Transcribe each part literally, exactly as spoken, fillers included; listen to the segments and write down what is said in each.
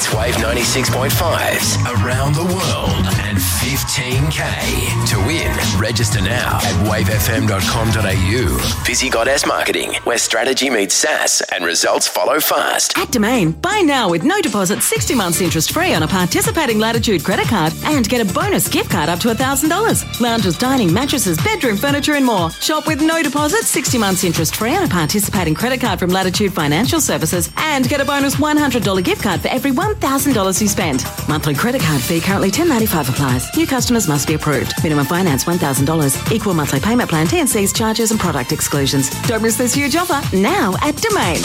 It's Wave ninety-six point five's Around the World and fifteen K. To win, register now at wave f m dot com dot a u. Busy Goddess Marketing, where strategy meets sass and results follow fast. At Domain, buy now with no deposit, sixty months interest free on a participating Latitude credit card and get a bonus gift card up to one thousand dollars. Lounges, dining, mattresses, bedroom furniture and more. Shop with no deposit, sixty months interest free on a participating credit card from Latitude Financial Services and get a bonus one hundred dollars gift card for every one thousand dollars you spend. Monthly credit card fee currently ten dollars ninety-five applies. New customers must be approved. Minimum finance one thousand dollars. Equal monthly payment plan, T and C's, charges and product exclusions. Don't miss this huge offer now at Domain.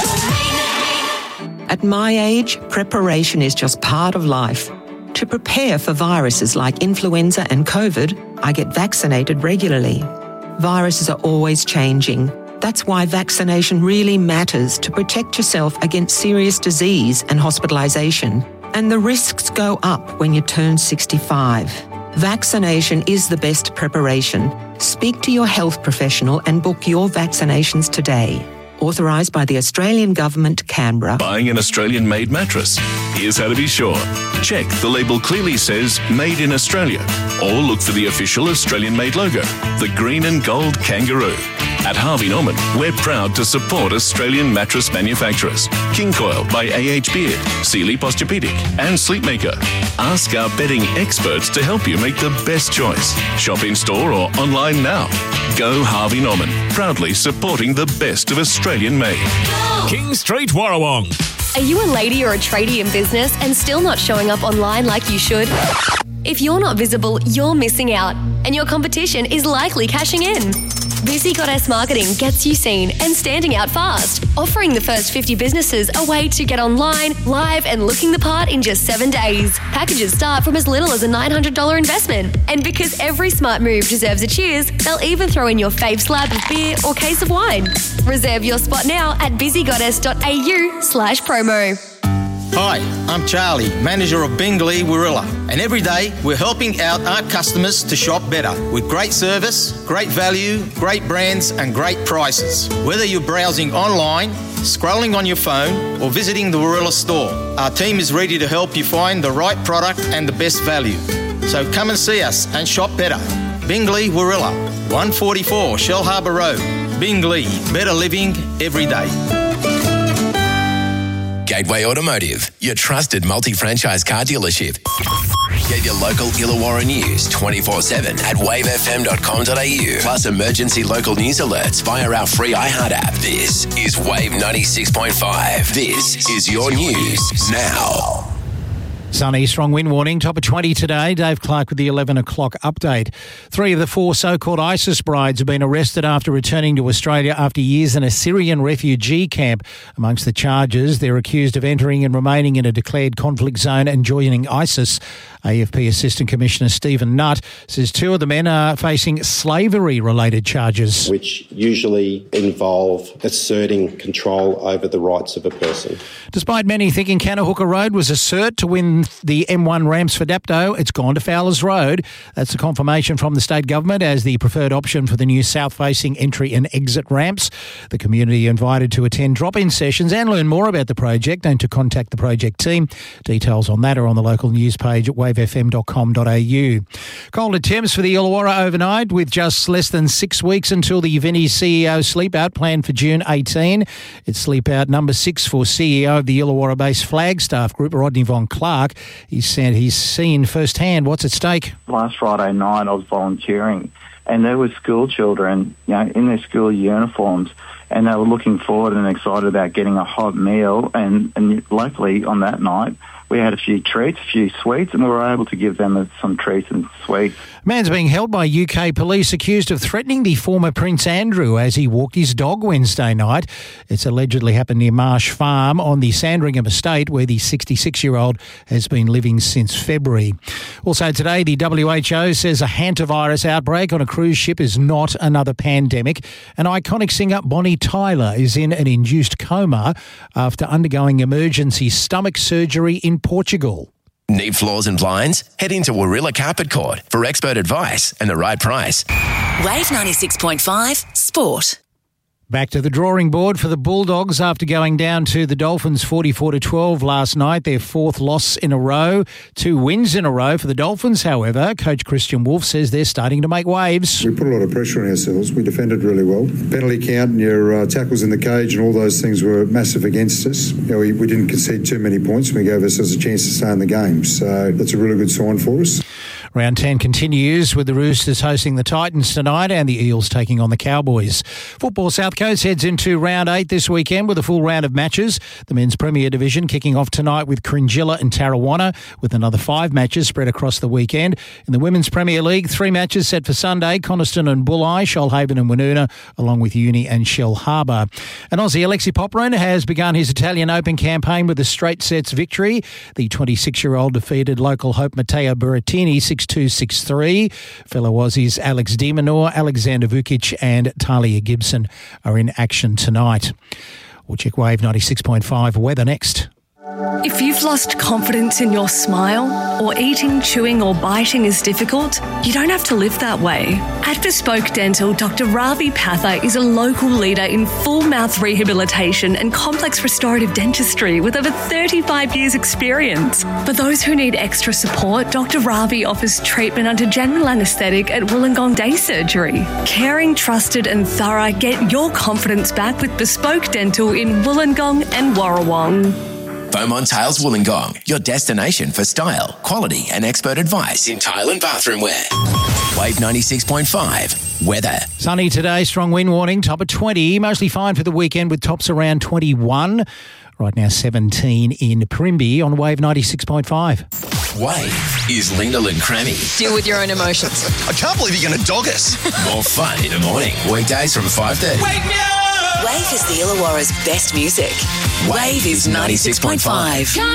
At my age, preparation is just part of life. To prepare for viruses like influenza and COVID, I get vaccinated regularly. Viruses are always changing. That's why vaccination really matters to protect yourself against serious disease and hospitalisation. And the risks go up when you turn sixty-five. Vaccination is the best preparation. Speak to your health professional and book your vaccinations today. Authorised by the Australian Government, Canberra. Buying an Australian-made mattress? Here's how to be sure. Check the label clearly says Made in Australia, or look for the official Australian-made logo, the green and gold kangaroo. At Harvey Norman, we're proud to support Australian mattress manufacturers. King Coil by A H Beard, Sealy Posturepedic and Sleepmaker. Ask our bedding experts to help you make the best choice. Shop in store or online now. Go Harvey Norman, proudly supporting the best of Australian made. King Street, Warrawong. Are you a lady or a tradie in business and still not showing up online like you should? If you're not visible, you're missing out, and your competition is likely cashing in. Busy Goddess Marketing gets you seen and standing out fast, offering the first fifty businesses a way to get online, live and looking the part in just seven days. Packages start from as little as a nine hundred dollars investment. And because every smart move deserves a cheers, they'll even throw in your fave slab of beer or case of wine. Reserve your spot now at busygoddess.au slash promo. Hi, I'm Charlie, manager of Bingley Warilla, and every day we're helping out our customers to shop better with great service, great value, great brands and great prices. Whether you're browsing online, scrolling on your phone or visiting the Warilla store, our team is ready to help you find the right product and the best value. So come and see us and shop better. Bingley Warilla, one forty-four Shell Harbour Road. Bingley, better living every day. Gateway Automotive, your trusted multi-franchise car dealership. Get your local Illawarra news twenty-four seven at wave f m dot com dot a u. Plus emergency local news alerts via our free iHeart app. This is Wave ninety-six point five. This is your news now. Sunny, strong wind warning. Top of twenty today. Dave Clark with the eleven o'clock update. Three of the four so-called ISIS brides have been arrested after returning to Australia after years in a Syrian refugee camp. Amongst the charges, they're accused of entering and remaining in a declared conflict zone and joining ISIS. A F P Assistant Commissioner Stephen Nutt says two of the men are facing slavery-related charges, which usually involve asserting control over the rights of a person. Despite many thinking Cannahooka Road was a cert to win the M one ramps for Dapto, it's gone to Fowler's Road. That's a confirmation from the state government as the preferred option for the new south-facing entry and exit ramps. The community invited to attend drop-in sessions and learn more about the project and to contact the project team. Details on that are on the local news page at wave f m dot com dot a u. Colder temps for the Illawarra overnight with just less than six weeks until the Vinnie C E O sleep-out planned for June eighteenth. It's sleep-out number six for C E O of the Illawarra-based Flagstaff Group, Rodney Von Clark. He said he's seen firsthand what's at stake. Last Friday night I was volunteering and there were school children, you know, in their school uniforms, and they were looking forward and excited about getting a hot meal, and, and luckily on that night we had a few treats, a few sweets, and we were able to give them some treats and sweets. A man's being held by U K police accused of threatening the former Prince Andrew as he walked his dog Wednesday night. It's allegedly happened near Marsh Farm on the Sandringham estate where the sixty-six-year-old has been living since February. Also today, the W H O says a hantavirus outbreak on a cruise ship is not another pandemic. And iconic singer Bonnie Tyler is in an induced coma after undergoing emergency stomach surgery in Portugal. Need floors and blinds? Head into Warilla Carpet Court for expert advice and the right price. Wave ninety-six point five Sport. Back to the drawing board for the Bulldogs after going down to the Dolphins forty-four to twelve last night, their fourth loss in a row. Two wins in a row for the Dolphins, however. Coach Christian Wolf says they're starting to make waves. We put a lot of pressure on ourselves. We defended really well. Penalty count and your uh, tackles in the cage and all those things were massive against us. You know, we, we didn't concede too many points and we gave ourselves a chance to stay in the game. So that's a really good sign for us. Round ten continues with the Roosters hosting the Titans tonight and the Eels taking on the Cowboys. Football South Coast heads into round eight this weekend with a full round of matches. The men's Premier Division kicking off tonight with Cringilla and Tarrawanna with another five matches spread across the weekend. In the Women's Premier League, three matches set for Sunday, Coniston and Bulli, Shoalhaven and Woonona, along with Uni and Shell Harbour. And Aussie Alexi Popyrin has begun his Italian Open campaign with a straight sets victory. The twenty-six-year-old defeated local hope Matteo Berrettini six two six three. Fellow Aussies Alex De Minaur, Alexander Vukic and Talia Gibson are in action tonight. We'll check Wave ninety-six point five weather next. If you've lost confidence in your smile, or eating, chewing or biting is difficult, you don't have to live that way. At Bespoke Dental, Doctor Ravi Patha is a local leader in full mouth rehabilitation and complex restorative dentistry with over thirty-five years experience. For those who need extra support, Doctor Ravi offers treatment under general anaesthetic at Wollongong Day Surgery. Caring, trusted and thorough, get your confidence back with Bespoke Dental in Wollongong and Warrawong. Beaumont Tiles Wollongong, your destination for style, quality and expert advice in tile and bathroom wear. Wave ninety-six point five weather. Sunny today, strong wind warning, top of twenty. Mostly fine for the weekend with tops around twenty-one. Right now seventeen in Primby on Wave ninety-six point five. Wave is Linda and Crammy. Deal with your own emotions. I can't believe you're going to dog us. More fun in the morning. Weekdays from five thirty. Wake me up! Wave is the Illawarra's best music. Wave is ninety-six point five.